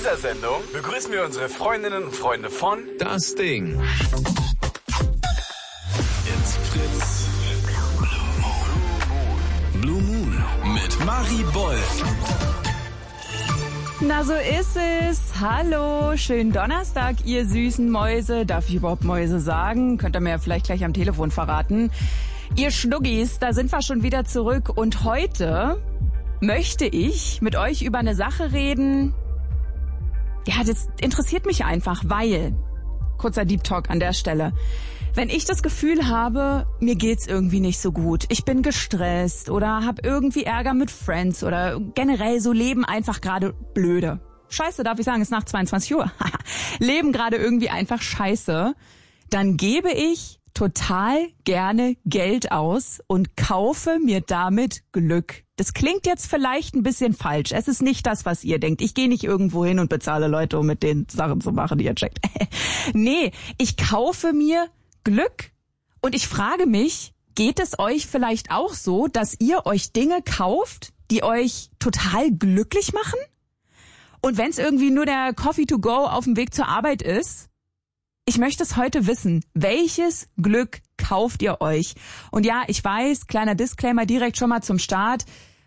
dieser Sendung begrüßen wir unsere Freundinnen und Freunde von Das Ding. It's Fritz. Blue Moon mit Marie Boll. Na, so ist es. Hallo, schönen Donnerstag, ihr süßen Mäuse. Darf ich überhaupt Mäuse sagen? Könnt ihr mir ja vielleicht gleich am Telefon verraten. Ihr Schnuggis, da sind wir schon wieder zurück. Und heute möchte ich mit euch über eine Sache reden. Ja, das interessiert mich einfach, weil, kurzer Deep Talk an der Stelle, wenn ich das Gefühl habe, mir geht's irgendwie nicht so gut, ich bin gestresst oder habe irgendwie Ärger mit Friends oder generell so Leben einfach gerade blöde. Scheiße, darf ich sagen, ist nach 22 Uhr. Leben gerade irgendwie einfach scheiße. Dann gebe ich total gerne Geld aus und kaufe mir damit Glück. Das klingt jetzt vielleicht ein bisschen falsch. Es ist nicht das, was ihr denkt. Ich gehe nicht irgendwo hin und bezahle Leute, um mit den Sachen zu machen, die ihr checkt. Nee, ich kaufe mir Glück. Und ich frage mich, geht es euch vielleicht auch so, dass ihr euch Dinge kauft, die euch total glücklich machen? Und wenn es irgendwie nur der Coffee to go auf dem Weg zur Arbeit ist, ich möchte es heute wissen. Welches Glück kauft ihr euch? Und ja, ich weiß, kleiner Disclaimer direkt schon mal zum Start.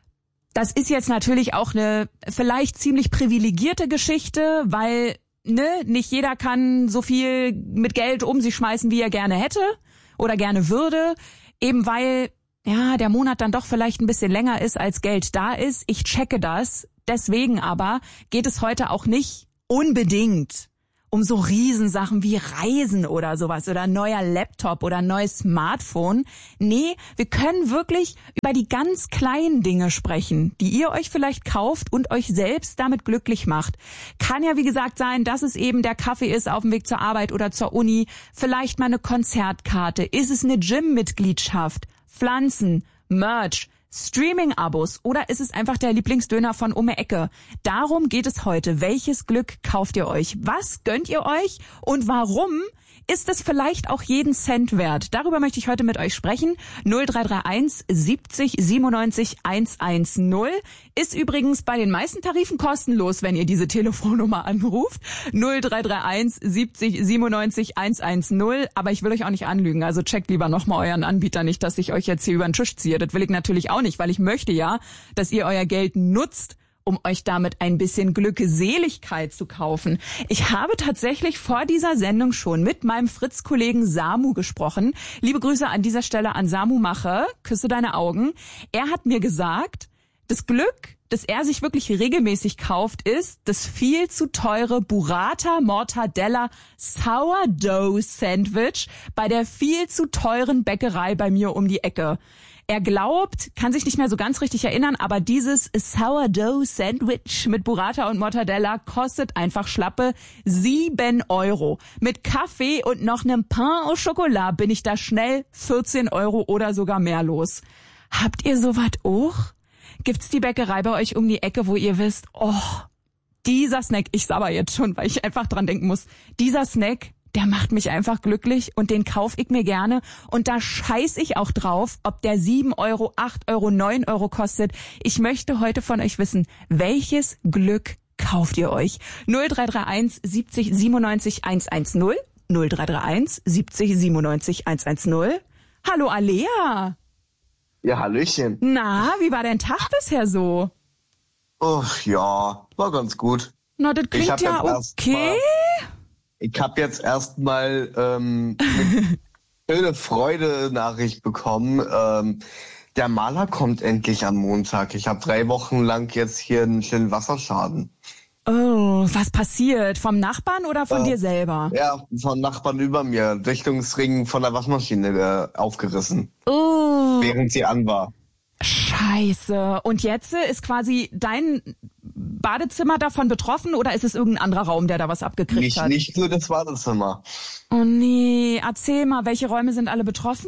Das ist jetzt natürlich auch eine vielleicht ziemlich privilegierte Geschichte, weil nicht jeder kann so viel mit Geld um sich schmeißen, wie er gerne hätte oder gerne würde. Eben weil der Monat dann doch vielleicht ein bisschen länger ist, als Geld da ist. Ich checke das. Deswegen aber geht es heute auch nicht unbedingt um so Riesensachen wie Reisen oder sowas oder ein neuer Laptop oder ein neues Smartphone. Nee, wir können wirklich über die ganz kleinen Dinge sprechen, die ihr euch vielleicht kauft und euch selbst damit glücklich macht. Kann ja, wie gesagt, sein, dass es eben der Kaffee ist auf dem Weg zur Arbeit oder zur Uni, vielleicht mal eine Konzertkarte, ist es eine Gym-Mitgliedschaft, Pflanzen, Merch, Streaming-Abos oder ist es einfach der Lieblingsdöner von um die Ecke? Darum geht es heute. Welches Glück kauft ihr euch? Was gönnt ihr euch? Und warum ist es vielleicht auch jeden Cent wert? Darüber möchte ich heute mit euch sprechen. 0331 70 97 110 ist übrigens bei den meisten Tarifen kostenlos, wenn ihr diese Telefonnummer anruft. 0331 70 97 110. Aber ich will euch auch nicht anlügen. Also checkt lieber nochmal euren Anbieter, nicht, dass ich euch jetzt hier über den Tisch ziehe. Das will ich natürlich auch nicht, weil ich möchte ja, dass ihr euer Geld nutzt, um euch damit ein bisschen Glückseligkeit zu kaufen. Ich habe tatsächlich vor dieser Sendung schon mit meinem Fritz-Kollegen Samu gesprochen. Liebe Grüße an dieser Stelle an Samu Mache. Küsse deine Augen. Er hat mir gesagt, das Glück, das er sich wirklich regelmäßig kauft, ist das viel zu teure Burrata Mortadella Sourdough Sandwich bei der viel zu teuren Bäckerei bei mir um die Ecke. Er glaubt, kann sich nicht mehr so ganz richtig erinnern, aber dieses Sourdough-Sandwich mit Burrata und Mortadella kostet einfach schlappe 7 €. Mit Kaffee und noch einem Pain au Chocolat bin ich da schnell 14 € oder sogar mehr los. Habt ihr sowas auch? Gibt's die Bäckerei bei euch um die Ecke, wo ihr wisst, dieser Snack, ich sabber jetzt schon, weil ich einfach dran denken muss, dieser Snack, der macht mich einfach glücklich und den kaufe ich mir gerne. Und da scheiß ich auch drauf, ob der 7 €, 8 €, 9 € kostet. Ich möchte heute von euch wissen, welches Glück kauft ihr euch? 0331 70 97 110. 0331 70 97 110. Hallo Alea. Ja, Hallöchen. Na, wie war dein Tag bisher so? Oh, ja, war ganz gut. Na, das klingt ja okay. Ich habe jetzt erstmal eine schöne Freude-Nachricht bekommen. Der Maler kommt endlich am Montag. Ich habe 3 Wochen lang jetzt hier einen schönen Wasserschaden. Oh, was passiert? Vom Nachbarn oder von dir selber? Ja, vom Nachbarn über mir. Dichtungsring von der Waschmaschine aufgerissen. Oh. Während sie an war. Scheiße. Und jetzt ist quasi dein Badezimmer davon betroffen oder ist es irgendein anderer Raum, der da was abgekriegt hat? Nicht nur das Badezimmer. Oh nee, erzähl mal, welche Räume sind alle betroffen?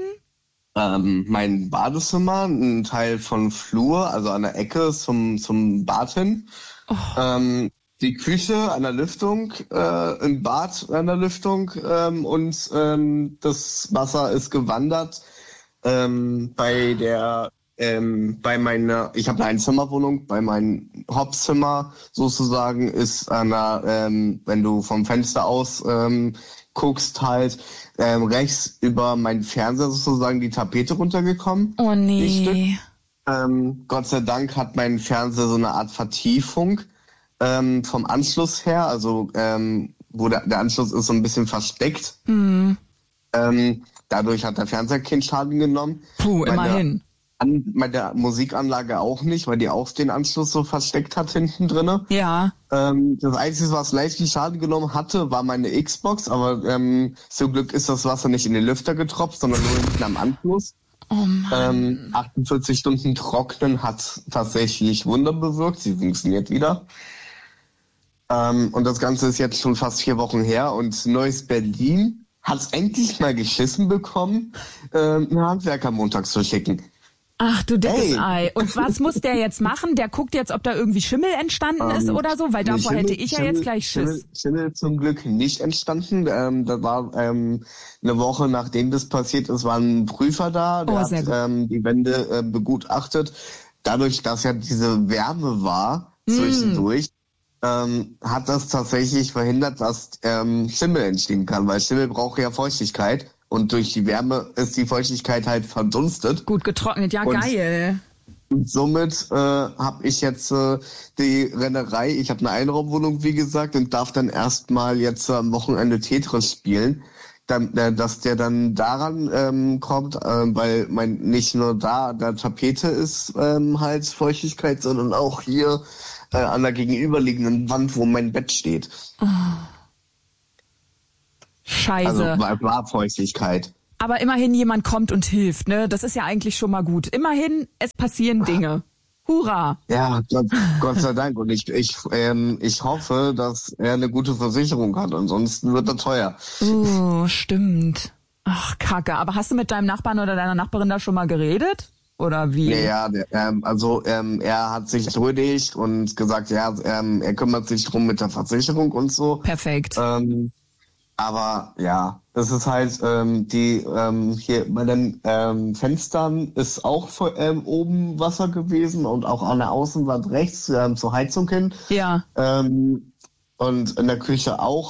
Mein Badezimmer, ein Teil von Flur, also an der Ecke zum Bad hin. Oh. Die Küche an der Lüftung, im Bad an der Lüftung und das Wasser ist gewandert bei der ich habe eine Einzimmerwohnung, bei meinem Hauptzimmer sozusagen ist wenn du vom Fenster aus guckst halt, rechts über meinen Fernseher sozusagen die Tapete runtergekommen. Oh nee. Gott sei Dank hat mein Fernseher so eine Art Vertiefung vom Anschluss her, also wo der Anschluss ist so ein bisschen versteckt. Mhm. Dadurch hat der Fernseher keinen Schaden genommen. Puh, immerhin. Bei der Musikanlage auch nicht, weil die auch den Anschluss so versteckt hat hinten drinne. Ja. Das Einzige, was leichten Schaden genommen hatte, war meine Xbox, aber zum Glück ist das Wasser nicht in den Lüfter getropft, sondern nur hinten am Anschluss. Oh Mann. 48 Stunden trocknen hat tatsächlich Wunder bewirkt, sie funktioniert wieder. Und das Ganze ist jetzt schon fast 4 Wochen her und Neues Berlin hat es endlich mal geschissen bekommen, einen Handwerker montags zu schicken. Ach du dickes Ei. Und was muss der jetzt machen? Der guckt jetzt, ob da irgendwie Schimmel entstanden ist oder so? Weil davor hätte ich ja jetzt gleich Schiss. Schimmel zum Glück nicht entstanden. Da war eine Woche nachdem das passiert ist, war ein Prüfer da, der hat die Wände begutachtet. Dadurch, dass ja diese Wärme war zwischendurch, hat das tatsächlich verhindert, dass Schimmel entstehen kann, weil Schimmel braucht ja Feuchtigkeit. Und durch die Wärme ist die Feuchtigkeit halt verdunstet. Gut getrocknet, ja geil. Und somit habe ich jetzt die Rennerei, ich habe eine Einraumwohnung, wie gesagt, und darf dann erstmal jetzt am Wochenende Tetris spielen. Dass der dann daran kommt, weil nicht nur da an der Tapete ist halt Feuchtigkeit, sondern auch hier an der gegenüberliegenden Wand, wo mein Bett steht. Oh. Scheiße. Also war Feuchtigkeit. Aber immerhin jemand kommt und hilft, ne? Das ist ja eigentlich schon mal gut. Immerhin, es passieren Dinge. Hurra! Ja, Gott sei Dank. Und ich hoffe, dass er eine gute Versicherung hat. Ansonsten wird er teuer. Oh, stimmt. Ach, Kacke. Aber hast du mit deinem Nachbarn oder deiner Nachbarin da schon mal geredet? Oder wie? Ja, er hat sich entschuldigt und gesagt, ja, er kümmert sich drum mit der Versicherung und so. Perfekt. Aber ja, das ist halt hier bei den Fenstern ist auch oben Wasser gewesen und auch an der Außenwand rechts zur Heizung hin. Ja. Und in der Küche auch.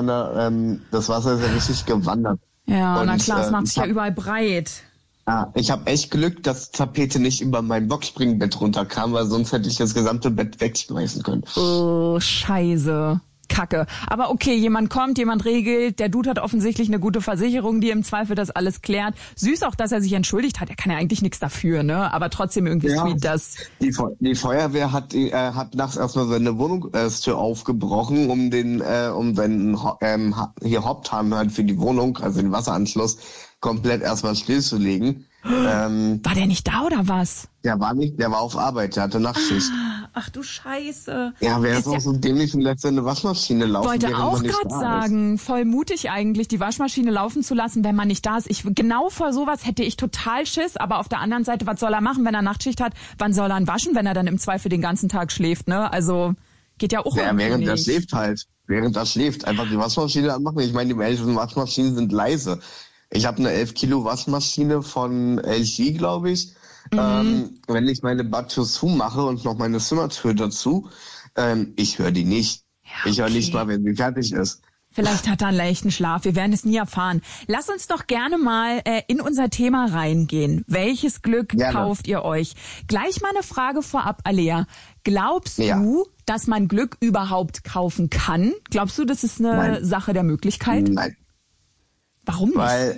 Das Wasser ist ja richtig gewandert. Ja, na klar, es macht sich ja überall breit. Ja, ich habe echt Glück, dass Tapete nicht über mein Boxspringbett runterkam, weil sonst hätte ich das gesamte Bett wegschmeißen können. Oh, Scheiße. Kacke. Aber okay, jemand kommt, jemand regelt, der Dude hat offensichtlich eine gute Versicherung, die im Zweifel das alles klärt. Süß auch, dass er sich entschuldigt hat. Er kann ja eigentlich nichts dafür, ne? Aber trotzdem irgendwie sweet, dass... Die Feuerwehr hat nachts erstmal seine Wohnungstür aufgebrochen, um seinen Haupthahn halt für die Wohnung, also den Wasseranschluss, komplett erstmal stillzulegen. War der nicht da oder was? Der war auf Arbeit, der hatte Nachtschicht. Ach du Scheiße. Ja, wer ist auch so dämlich und lässt seine Waschmaschine laufen? Wollte auch gerade sagen, voll mutig eigentlich, die Waschmaschine laufen zu lassen, wenn man nicht da ist. Genau vor sowas hätte ich total Schiss, aber auf der anderen Seite, was soll er machen, wenn er Nachtschicht hat? Wann soll er ihn waschen, wenn er dann im Zweifel den ganzen Tag schläft, ne? Also, geht ja auch irgendwie während nicht. er schläft halt. Während er schläft. Einfach die Waschmaschine anmachen. Ich meine, die älteren Waschmaschinen sind leise. Ich habe eine 11 Kilo Waschmaschine von LG, glaube ich. Wenn ich meine Badtür zumache und noch meine Zimmertür dazu, ich höre die nicht. Ja, okay. Ich höre nicht mal, wenn sie fertig ist. Vielleicht hat er einen leichten Schlaf. Wir werden es nie erfahren. Lass uns doch gerne mal in unser Thema reingehen. Welches Glück kauft ihr euch? Gleich mal eine Frage vorab, Alea. Glaubst du, dass man Glück überhaupt kaufen kann? Glaubst du, das ist eine Sache der Möglichkeit? Nein. Warum nicht? Weil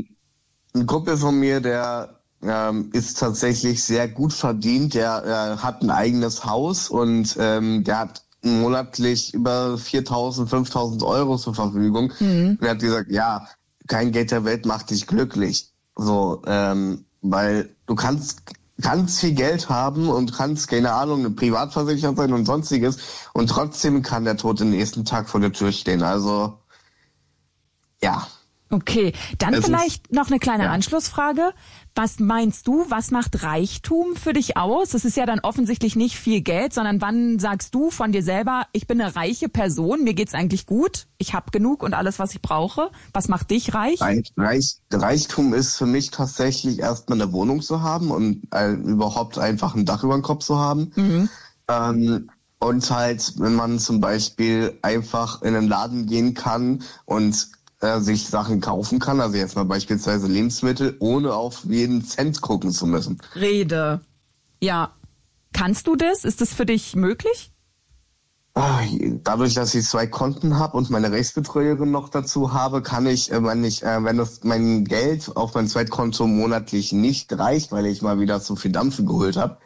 ein Kumpel von mir, der ist tatsächlich sehr gut verdient. Der hat ein eigenes Haus und der hat monatlich über 4.000, 5.000 Euro zur Verfügung. Und er hat gesagt, ja, kein Geld der Welt macht dich glücklich. So, weil du kannst viel Geld haben und kannst, keine Ahnung, eine Privatversicherung sein und sonstiges und trotzdem kann der Tod den nächsten Tag vor der Tür stehen. Also, ja. Okay, dann vielleicht noch eine kleine Anschlussfrage. Was meinst du, was macht Reichtum für dich aus? Das ist ja dann offensichtlich nicht viel Geld, sondern wann sagst du von dir selber, ich bin eine reiche Person, mir geht's eigentlich gut, ich habe genug und alles, was ich brauche. Was macht dich reich? Reichtum ist für mich tatsächlich erstmal eine Wohnung zu haben und überhaupt einfach ein Dach über dem Kopf zu haben. Und halt, wenn man zum Beispiel einfach in einen Laden gehen kann und sich Sachen kaufen kann, also jetzt mal beispielsweise Lebensmittel, ohne auf jeden Cent gucken zu müssen. Rede. Ja. Kannst du das? Ist das für dich möglich? Dadurch, dass ich 2 Konten habe und meine Rechtsbetreuerin noch dazu habe, kann ich, wenn das mein Geld auf mein Zweitkonto monatlich nicht reicht, weil ich mal wieder zu viel Dampfen geholt habe,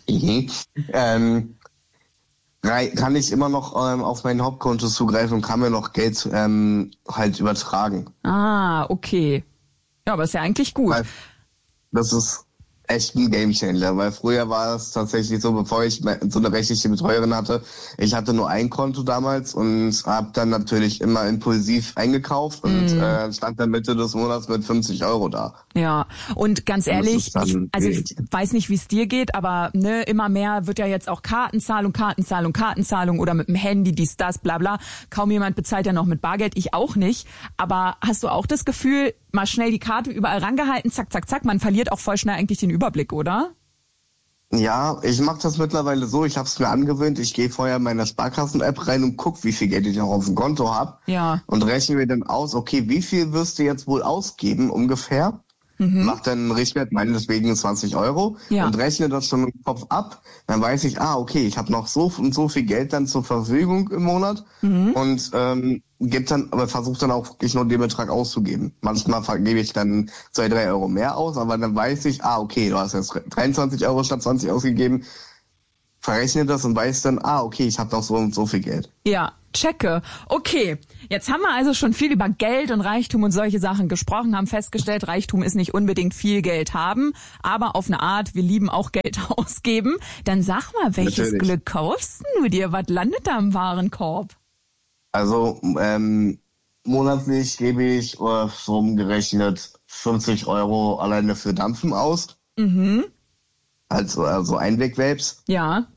kann ich immer noch auf mein Hauptkonto zugreifen und kann mir noch Geld halt übertragen. Ah, okay. Ja, aber ist ja eigentlich gut. Weil das ist echt ein Gamechanger, weil früher war es tatsächlich so, bevor ich so eine rechtliche Betreuerin hatte, ich hatte nur ein Konto damals und habe dann natürlich immer impulsiv eingekauft und stand dann Mitte des Monats mit 50 € da. Ja, und ganz ehrlich, ich weiß nicht, wie es dir geht, aber immer mehr wird ja jetzt auch Kartenzahlung oder mit dem Handy, dies, das, bla bla. Kaum jemand bezahlt ja noch mit Bargeld, ich auch nicht. Aber hast du auch das Gefühl, mal schnell die Karte überall rangehalten, zack, zack, zack, man verliert auch voll schnell eigentlich den Überblick, oder? Ja, ich mache das mittlerweile so, ich habe es mir angewöhnt, ich gehe vorher in meine Sparkassen-App rein und guck, wie viel Geld ich noch auf dem Konto habe. Ja. Und rechne mir dann aus, okay, wie viel wirst du jetzt wohl ausgeben ungefähr? Mach dann einen Richtwert, meinetwegen 20 € und rechne das schon im Kopf ab. Dann weiß ich, okay, ich habe noch so und so viel Geld dann zur Verfügung im Monat und versuche dann auch wirklich nur den Betrag auszugeben. Manchmal gebe ich dann 2-3 € mehr aus, aber dann weiß ich, okay, du hast jetzt 23 € statt 20 ausgegeben. Verrechne das und weiß dann, okay, ich habe noch so und so viel Geld. Ja, checke. Okay, jetzt haben wir also schon viel über Geld und Reichtum und solche Sachen gesprochen, haben festgestellt, Reichtum ist nicht unbedingt viel Geld haben, aber auf eine Art, wir lieben auch Geld ausgeben. Dann sag mal, welches Glück kaufst du dir? Was landet da im Warenkorb? Also monatlich gebe ich so umgerechnet 50 € alleine für Dampfen aus. Also Einweg-Vapes. Ja.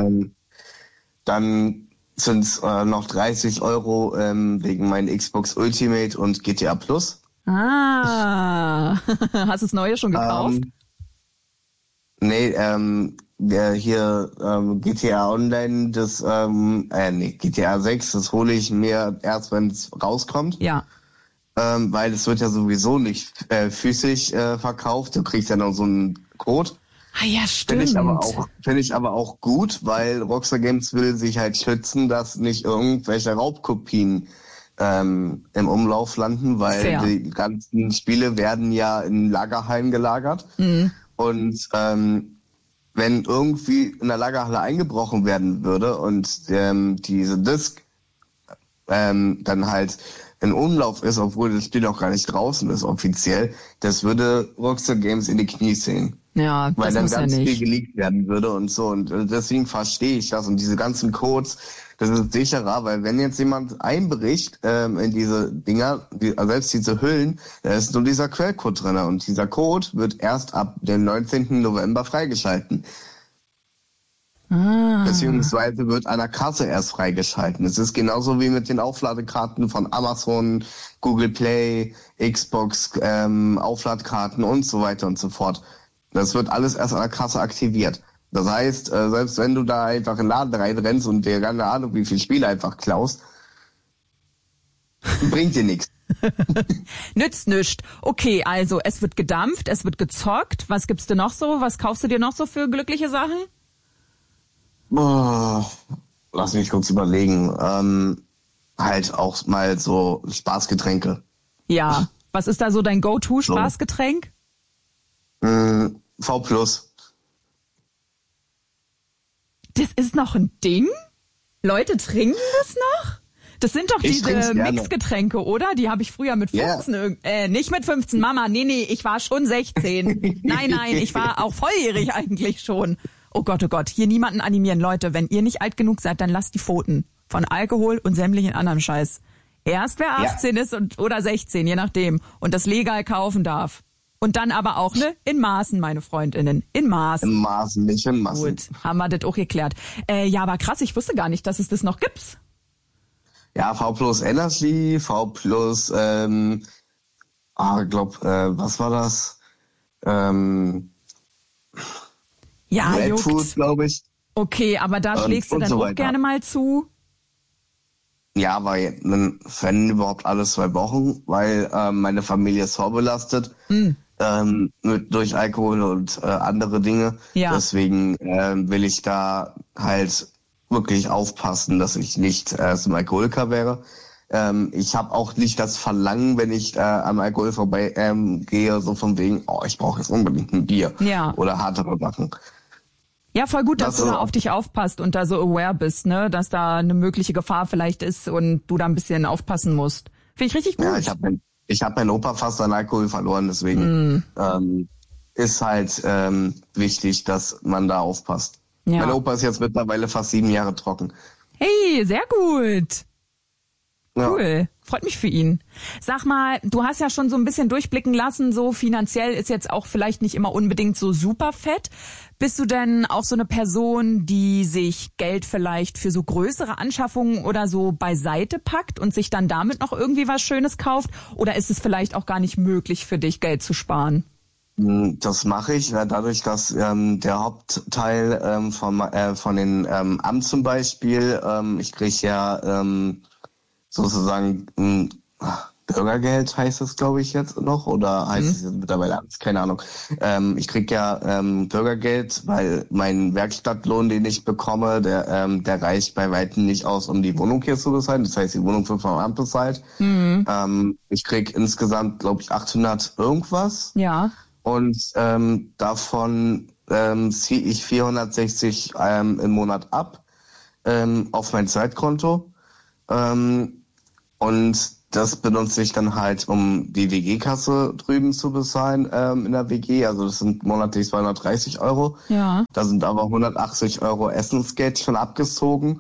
Dann sind es noch 30 € wegen meinen Xbox Ultimate und GTA Plus. Hast du das Neue schon gekauft? Nee, hier GTA Online, GTA 6, das hole ich mir erst, wenn es rauskommt. Ja. Weil es wird ja sowieso nicht physisch verkauft. Du kriegst ja noch so einen Code. Ja, stimmt. Finde ich aber auch gut, weil Rockstar Games will sich halt schützen, dass nicht irgendwelche Raubkopien im Umlauf landen, weil die ganzen Spiele werden ja in Lagerhallen gelagert. Und wenn irgendwie in der Lagerhalle eingebrochen werden würde und diese Disc dann halt in Umlauf ist, obwohl das Spiel auch gar nicht draußen ist offiziell, das würde Rockstar Games in die Knie sehen. Ja, das weil dann muss ganz ja nicht. viel geleakt werden würde und so. Und deswegen verstehe ich das. Und diese ganzen Codes, das ist sicherer, weil wenn jetzt jemand einbricht in diese Dinger, selbst diese Hüllen, da ist nur dieser Quellcode drin. Und dieser Code wird erst ab dem 19. November freigeschalten. Beziehungsweise wird an der Kasse erst freigeschalten. Es ist genauso wie mit den Aufladekarten von Amazon, Google Play, Xbox, Aufladkarten und so weiter und so fort. Das wird alles erst an der Kasse aktiviert. Das heißt, selbst wenn du da einfach in den Laden reinrennst und dir keine Ahnung, wie viele Spiele einfach klaust, bringt dir nichts. Nützt nichts. Okay, also es wird gedampft, es wird gezockt. Was gibt's denn noch so? Was kaufst du dir noch so für glückliche Sachen? Lass mich kurz überlegen. Halt auch mal so Spaßgetränke. Ja. Was ist da so dein Go-To-Spaßgetränk? V+. Das ist noch ein Ding? Leute trinken das noch? Das sind doch diese Mixgetränke, oder? Die habe ich früher mit 15, nicht mit 15, Mama, nee, ich war schon 16. Nein, ich war auch volljährig eigentlich schon. Oh Gott, hier niemanden animieren. Leute, wenn ihr nicht alt genug seid, dann lasst die Pfoten von Alkohol und sämtlichen anderen Scheiß. Erst wer 18 ist oder 16, je nachdem, und das legal kaufen darf. Und dann aber auch, ne, in Maßen, meine Freundinnen, in Maßen. In Maßen, nicht in Massen. Gut, haben wir das auch geklärt. Ja, aber krass, ich wusste gar nicht, dass es das noch gibt. Ja, V plus Energy, V plus, was war das? Ja, Red juckt. Food, glaube ich. Okay, aber da schlägst du dann so auch weiter. gerne mal zu. Ja, weil wenn überhaupt alle 2 Wochen, weil meine Familie ist vorbelastet durch Alkohol und andere Dinge. Ja. Deswegen will ich da halt wirklich aufpassen, dass ich nicht zum Alkoholiker wäre. Ich habe auch nicht das Verlangen, wenn ich am Alkohol vorbei gehe, so von wegen, ich brauche jetzt unbedingt ein Bier oder härtere Sachen. Ja, voll gut, dass du da auf dich aufpasst und da so aware bist, ne, dass da eine mögliche Gefahr vielleicht ist und du da ein bisschen aufpassen musst. Finde ich richtig gut. Ja, ich hab meinen Opa fast an Alkohol verloren, deswegen ist halt wichtig, dass man da aufpasst. Ja. Mein Opa ist jetzt mittlerweile fast 7 Jahre trocken. Hey, sehr gut. Cool, Ja. freut mich für ihn. Sag mal, du hast ja schon so ein bisschen durchblicken lassen, so finanziell ist jetzt auch vielleicht nicht immer unbedingt so super fett. Bist du denn auch so eine Person, die sich Geld vielleicht für so größere Anschaffungen oder so beiseite packt und sich dann damit noch irgendwie was Schönes kauft? Oder ist es vielleicht auch gar nicht möglich für dich, Geld zu sparen? Das mache ich, dadurch, dass der Hauptteil von den Amt zum Beispiel, ich kriege ja sozusagen Bürgergeld heißt es, glaube ich, jetzt noch, oder heißt es jetzt mittlerweile Amt? Keine Ahnung. Ich kriege ja Bürgergeld, weil mein Werkstattlohn, den ich bekomme, der reicht bei weitem nicht aus, um die Wohnung hier zu bezahlen. Das heißt, die Wohnung wird vom Amt bezahlt. Ich kriege insgesamt, glaube ich, 800 irgendwas. Ja. Und davon ziehe ich 460 im Monat ab auf mein Zweitkonto. Und das benutze ich dann halt, um die WG-Kasse drüben zu bezahlen in der WG. Also das sind monatlich 230 €. Ja. Da sind aber 180 € Essensgeld schon abgezogen.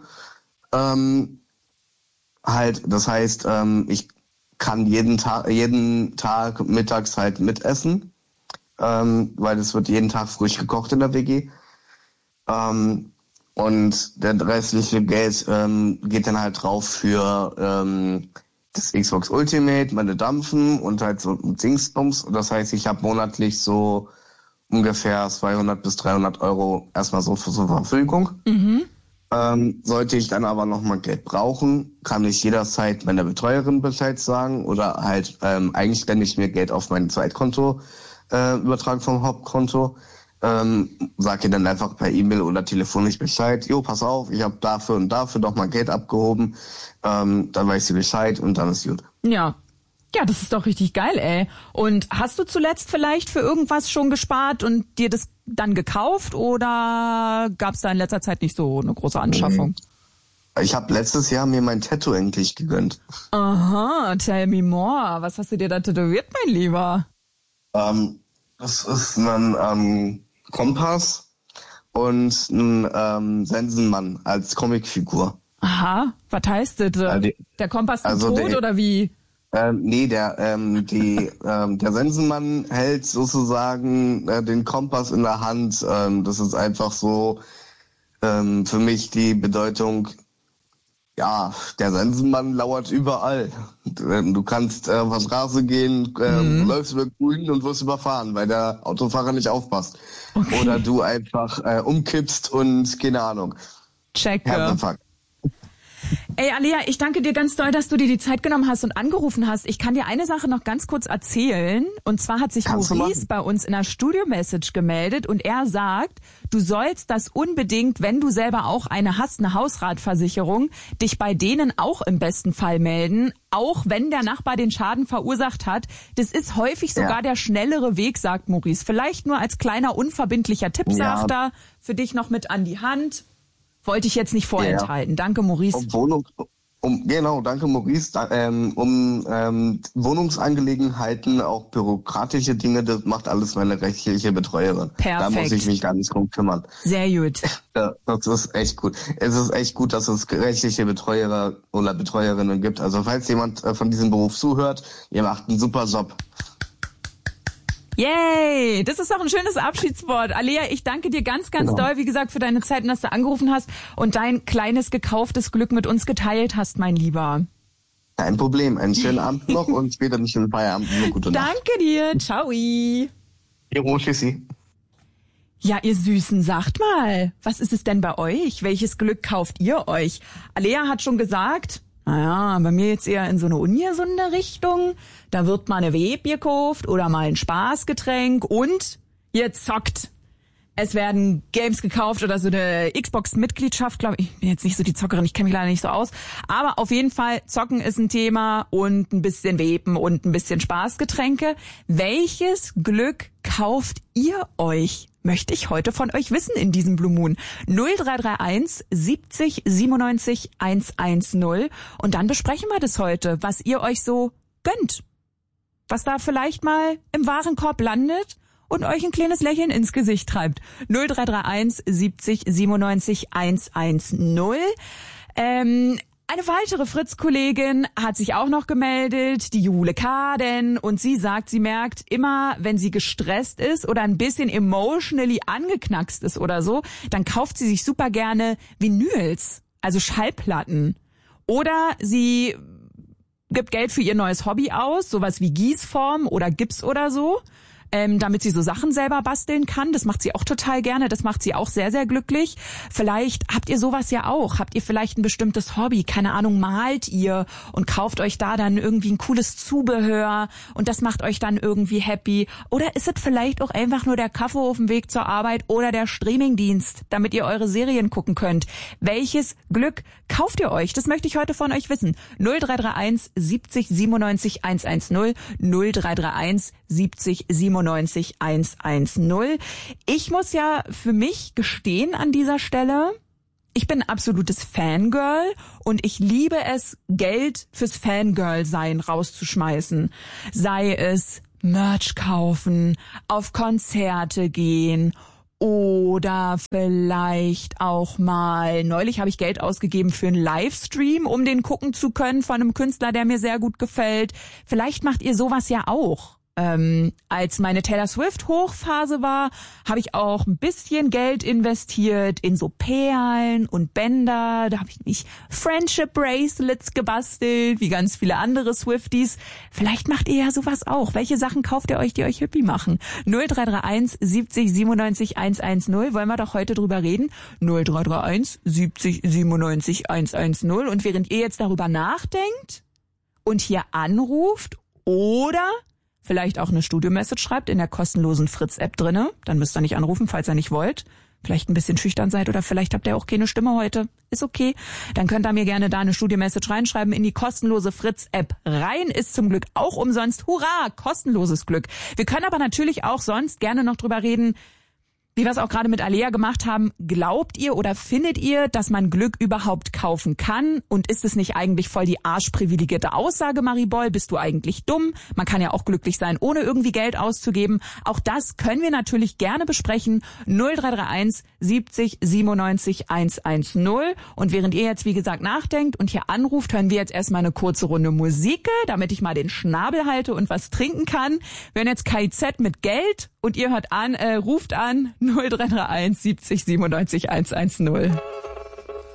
Das heißt, ich kann jeden Tag mittags halt mitessen, weil es wird jeden Tag frisch gekocht in der WG. Und der restliche Geld geht dann halt drauf für das Xbox Ultimate, meine Dampfen und halt so Dingsbums. Das heißt, ich habe monatlich so ungefähr 200 bis 300 € erstmal so zur Verfügung. Sollte ich dann aber nochmal Geld brauchen, kann ich jederzeit meiner Betreuerin Bescheid sagen oder halt eigenständig mir Geld auf mein Zweitkonto übertragen vom Hauptkonto. Sag ihr dann einfach per E-Mail oder telefonisch Bescheid, pass auf, ich habe dafür und dafür doch mal Geld abgehoben, dann weiß sie Bescheid und dann ist gut. Ja. Ja, das ist doch richtig geil, ey. Und hast du zuletzt vielleicht für irgendwas schon gespart und dir das dann gekauft oder gab es da in letzter Zeit nicht so eine große Anschaffung? Ich habe letztes Jahr mir mein Tattoo endlich gegönnt. Aha, tell me more. Was hast du dir da tätowiert, mein Lieber? Das ist ein Kompass und ein Sensenmann als Comicfigur. Aha, was heißt das? Der Kompass ist tot oder wie? Nee, der Sensenmann hält sozusagen den Kompass in der Hand. Das ist einfach so für mich die Bedeutung, ja, der Sensenmann lauert überall. Du kannst auf der Straße gehen, du läufst über Grün und wirst überfahren, weil der Autofahrer nicht aufpasst. Okay. Oder du einfach umkippst und keine Ahnung. Check. Herzinfarkt. Ey, Alea, ich danke dir ganz doll, dass du dir die Zeit genommen hast und angerufen hast. Ich kann dir eine Sache noch ganz kurz erzählen. Und zwar hat sich Maurice bei uns in der Studio-Message gemeldet und er sagt, du sollst das unbedingt, wenn du selber auch eine hast, eine Hausratversicherung, dich bei denen auch im besten Fall melden, auch wenn der Nachbar den Schaden verursacht hat. Das ist häufig sogar der schnellere Weg, sagt Maurice. Vielleicht nur als kleiner unverbindlicher Tipp, sagt er, für dich noch mit an die Hand. Wollte ich jetzt nicht vorenthalten. Danke, Maurice. Danke Maurice, Wohnungsangelegenheiten, auch bürokratische Dinge, das macht alles meine rechtliche Betreuerin. Perfekt. Da muss ich mich gar nicht drum kümmern. Sehr gut. Ja, das ist echt gut. Es ist echt gut, dass es rechtliche Betreuer oder Betreuerinnen gibt. Also falls jemand von diesem Beruf zuhört, ihr macht einen super Job. Yay! Das ist doch ein schönes Abschiedswort. Alea, ich danke dir ganz doll, wie gesagt, für deine Zeit und dass du angerufen hast und dein kleines gekauftes Glück mit uns geteilt hast, mein Lieber. Kein Problem. Einen schönen Abend noch und später einen schönen Feierabend. Eine gute Nacht. Danke dir. Ciao. Jo, tschüssi. Ja, ihr Süßen, sagt mal, was ist es denn bei euch? Welches Glück kauft ihr euch? Alea hat schon gesagt, naja, bei mir jetzt eher in so eine ungesunde Richtung. Da wird mal eine Web gekauft oder mal ein Spaßgetränk und ihr zockt. Es werden Games gekauft oder so eine Xbox-Mitgliedschaft, glaube ich. Ich bin jetzt nicht so die Zockerin, ich kenne mich leider nicht so aus. Aber auf jeden Fall, Zocken ist ein Thema und ein bisschen Weben und ein bisschen Spaßgetränke. Welches Glück kauft ihr euch? Möchte ich heute von euch wissen in diesem Blue Moon. 0331 70 97 110. Und dann besprechen wir das heute, was ihr euch so gönnt. Was da vielleicht mal im Warenkorb landet und euch ein kleines Lächeln ins Gesicht treibt. 0331 70 97 110. Eine weitere Fritz-Kollegin hat sich auch noch gemeldet, die Jule Kaden, und sie sagt, sie merkt immer, wenn sie gestresst ist oder ein bisschen emotionally angeknackst ist oder so, dann kauft sie sich super gerne Vinyls, also Schallplatten. Oder sie gibt Geld für ihr neues Hobby aus, sowas wie Gießform oder Gips oder so. Damit sie so Sachen selber basteln kann. Das macht sie auch total gerne. Das macht sie auch sehr, sehr glücklich. Vielleicht habt ihr sowas ja auch. Habt ihr vielleicht ein bestimmtes Hobby? Keine Ahnung, malt ihr und kauft euch da dann irgendwie ein cooles Zubehör und das macht euch dann irgendwie happy. Oder ist es vielleicht auch einfach nur der Kaffee auf dem Weg zur Arbeit oder der Streamingdienst, damit ihr eure Serien gucken könnt? Welches Glück kauft ihr euch? Das möchte ich heute von euch wissen. 0331 70 97 110, 0331 70 97 110. Ich muss ja für mich gestehen an dieser Stelle, ich bin ein absolutes Fangirl und ich liebe es, Geld fürs Fangirl-Sein rauszuschmeißen. Sei es Merch kaufen, auf Konzerte gehen oder vielleicht auch mal, neulich habe ich Geld ausgegeben für einen Livestream, um den gucken zu können von einem Künstler, der mir sehr gut gefällt. Vielleicht macht ihr sowas ja auch. Als meine Taylor Swift Hochphase war, habe ich auch ein bisschen Geld investiert in so Perlen und Bänder. Da habe ich mich Friendship Bracelets gebastelt, wie ganz viele andere Swifties. Vielleicht macht ihr ja sowas auch. Welche Sachen kauft ihr euch, die euch happy machen? 0331 70 97 110. Wollen wir doch heute drüber reden. 0331 70 97 110. Und während ihr jetzt darüber nachdenkt und hier anruft oder vielleicht auch eine Studio-Message schreibt in der kostenlosen Fritz-App drinne. Dann müsst ihr nicht anrufen, falls ihr nicht wollt. Vielleicht ein bisschen schüchtern seid oder vielleicht habt ihr auch keine Stimme heute. Ist okay. Dann könnt ihr mir gerne da eine Studio-Message reinschreiben in die kostenlose Fritz-App rein. Ist zum Glück auch umsonst. Hurra! Kostenloses Glück. Wir können aber natürlich auch sonst gerne noch drüber reden, wie wir es auch gerade mit Alea gemacht haben. Glaubt ihr oder findet ihr, dass man Glück überhaupt kaufen kann? Und ist es nicht eigentlich voll die arschprivilegierte Aussage, Marie Boll? Bist du eigentlich dumm? Man kann ja auch glücklich sein, ohne irgendwie Geld auszugeben. Auch das können wir natürlich gerne besprechen. 0331 70 97 110. Und während ihr jetzt, wie gesagt, nachdenkt und hier anruft, hören wir jetzt erstmal eine kurze Runde Musik, damit ich mal den Schnabel halte und was trinken kann. Wir hören jetzt KIZ mit Geld und ihr hört an, ruft an 0331 70 97 110.